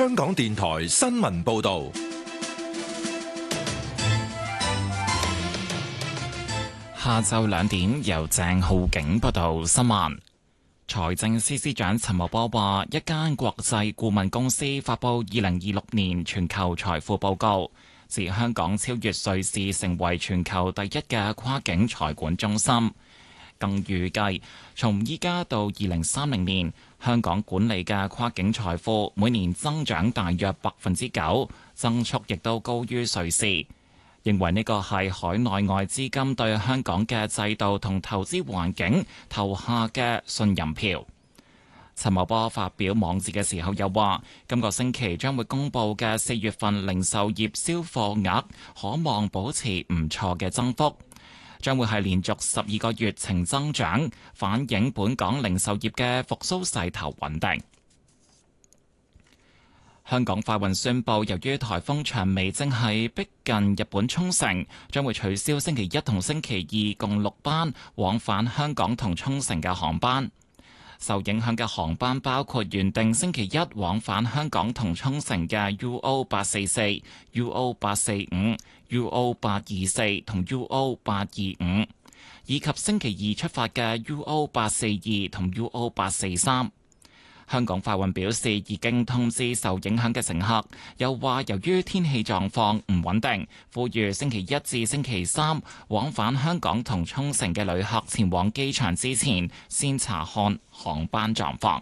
香港電台新聞報道。 下晝2點，由鄭浩景報道新聞。財政司司長陳茂波話，一間國際顧問公司發布2026年全球財富報告，指香港超越瑞士成為全球第一嘅跨境財管中心。更預計從依家到2030年，香港管理嘅跨境財富每年增長大約9%，增速亦都高於瑞士。認為呢個係海內外資金對香港嘅制度同投資環境投下嘅信任票。陳茂波發表網誌嘅時候又話，今個星期將會公佈嘅4月份零售業銷貨額可望保持唔錯嘅增幅，將會係連續12個月呈增長，反映本港零售業嘅復甦勢頭穩定。香港快運宣布，由於颱風長尾正係逼近日本沖繩，將會取消星期一同星期二共6班往返香港同沖繩嘅航班。受影響嘅航班包括原定星期一往返香港同沖繩嘅 UO844、UO845、UO824 同 UO825， 以及星期二出發嘅 UO842 同 UO843。香港快運表示已經通知受影響嘅乘客，又話由於天氣狀況唔穩定，呼籲星期一至星期三往返香港同沖繩嘅旅客前往機場之前，先查看航班狀況。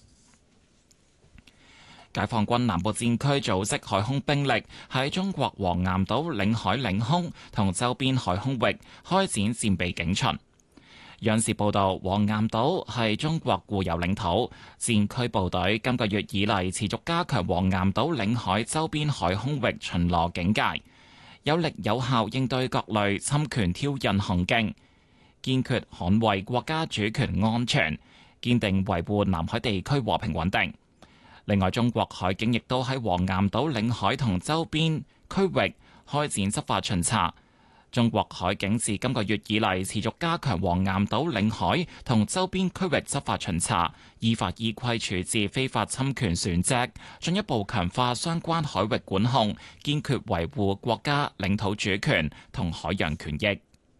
解放軍南部戰區組織海空兵力喺中國黃岩島領海領空同周邊海空域開展戰備警巡。央視報道，黃岩島係中國固有領土，戰區部隊今個月以嚟持續加強黃岩島領海周邊海空域巡邏警戒，有力有效應對各類侵權挑釁行徑，堅決捍衛國家主權安全，堅定維護南海地區和平穩定。另外，中國海警亦都喺黃岩島領海同周邊區域開展執法巡查。中國海警自今個月以嚟持續加強黃岩島領海同周邊區域執法巡查，依法依規處置非法侵權船隻，進一步強化相關海域管控，堅決維護國家領土主權同海洋權益。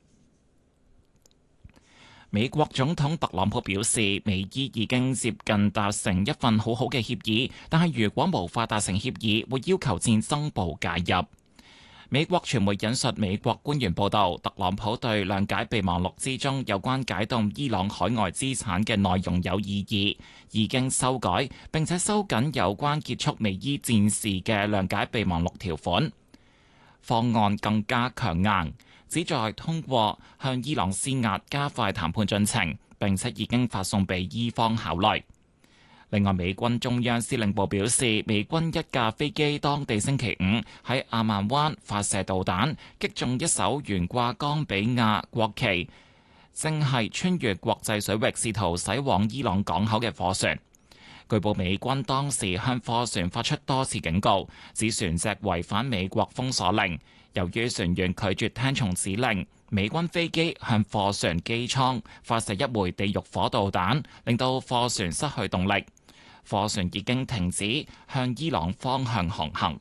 美國總統特朗普表示，美伊已經接近達成一份好好嘅協議，但係如果無法達成協議，會要求戰爭部介入。美國傳媒引述美國官員報道，特朗普對諒解備忘錄之中有關解凍伊朗海外資產嘅內容有異議，已經修改並且收緊有關結束美伊戰事嘅諒解備忘錄條款。方案更加強硬，旨在通過向伊朗施壓加快談判進程，並且已經發送俾伊方考慮。另外，美軍中央司令部表示，美軍一架飛機當地星期五喺阿曼灣發射導彈，擊中一艘懸掛岡比亞國旗，正係穿越國際水域試圖駛往伊朗港口嘅貨船。據報美軍當時向貨船發出多次警告，指船隻違反美國封鎖令。由於船員拒絕聽從指令，美軍飛機向貨船機艙發射一枚地獄火導彈，令到貨船失去動力。貨船已經停止向伊朗方向航行。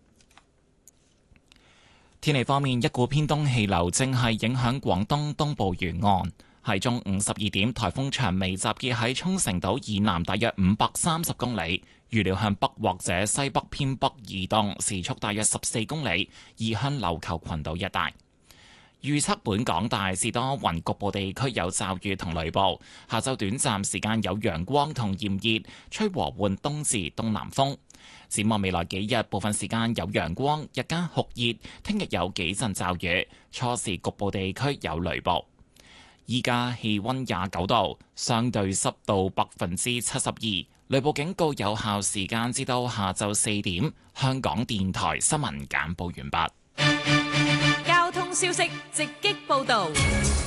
天氣方面，一股偏東氣流正係影響廣東東部沿岸。喺中午12點，颱風長尾集結喺沖繩島以南大約530公里，預料向北或者西北偏北移動，時速大約14公里，移向琉球群島一帶。預測本港大致多雲，局部地區有驟雨同雷暴。下晝短暫時間有陽光同炎熱，吹和緩東至東南風。展望未來幾日，部分時間有陽光，日間酷熱。聽日有幾陣驟雨，初時局部地區有雷暴。依家氣溫29度，相對濕度72%。雷暴警告有效時間至到下晝4點。香港電台新聞簡報完畢。 交通消息直擊報道。